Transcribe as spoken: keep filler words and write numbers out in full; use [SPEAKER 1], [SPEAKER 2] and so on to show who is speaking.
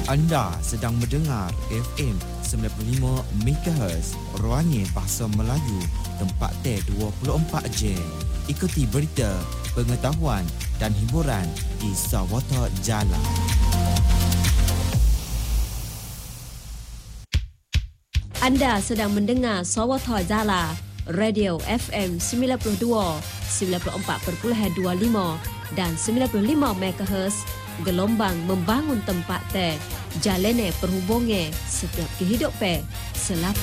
[SPEAKER 1] Anda sedang mendengar F M sembilan puluh lima megahertz Ruangnya Bahasa Melayu, tempat T dua puluh empat jam. Ikuti berita, pengetahuan dan hiburan di Sawata Jalan.
[SPEAKER 2] Anda sedang mendengar Sawata Jala, Radio F M sembilan puluh dua, sembilan puluh empat perpuluhan dua puluh lima dan sembilan puluh lima megahertz, gelombang membangun tempat teh, jalane perhubungan setiap kehidupan, selaku